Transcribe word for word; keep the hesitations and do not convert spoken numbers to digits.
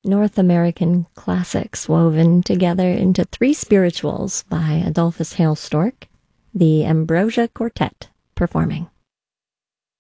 North American classics woven together into three spirituals by Adolphus Hale Stork, the Ambrosia Quartet performing.